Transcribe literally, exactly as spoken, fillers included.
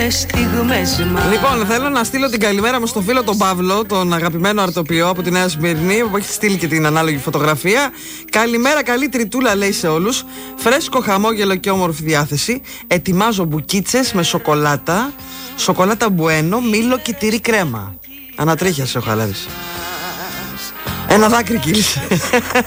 στιγμές μας. Λοιπόν, θέλω να στείλω την καλημέρα μου στο φίλο τον Παύλο, τον αγαπημένο αρτοποιό από τη Νέα Σμύρνη, που έχει στείλει και την ανάλογη φωτογραφία. Καλημέρα, καλή τριτούλα λέει σε όλους. Φρέσκο χαμόγελο και όμορφη διάθεση. Ετοιμάζω μπουκίτσες με σοκολάτα, σοκολάτα μπουένο, μήλο και τυρί κρέμα. Ανατρίχιασε ο Χαλάρης. Ένα δάκρυ κύλησε.